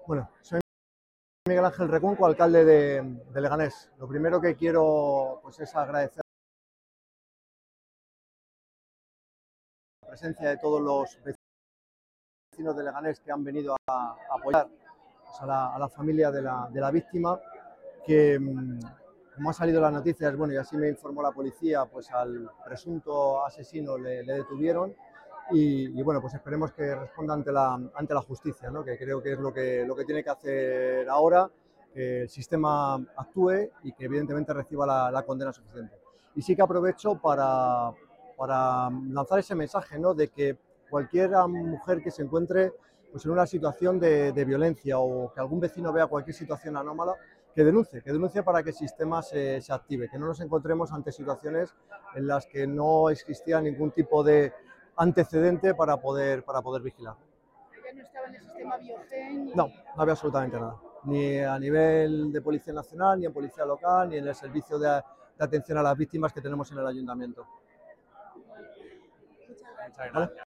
Bueno, soy Miguel Ángel Recunco, alcalde de Leganés. Lo primero que quiero pues, es agradecer la presencia de todos los vecinos de Leganés que han venido a apoyar pues, a la familia de la víctima, que como ha salido en las noticias, bueno, y así me informó la policía, pues al presunto asesino le detuvieron y bueno, pues esperemos que responda ante la justicia, ¿no? Que creo que es lo que tiene que hacer ahora, que el sistema actúe y que evidentemente reciba la condena suficiente. Y sí que aprovecho para lanzar ese mensaje, ¿no? De que cualquier mujer que se encuentre pues, en una situación de violencia o que algún vecino vea cualquier situación anómala, que denuncie para que el sistema se active, que no nos encontremos ante situaciones en las que no existía ningún tipo de antecedente para poder vigilar. Ya no estaba en el sistema Biogen y... No, no había absolutamente nada, ni a nivel de Policía Nacional, ni en Policía Local, ni en el servicio de atención a las víctimas que tenemos en el Ayuntamiento. Muchas gracias. ¿Vale?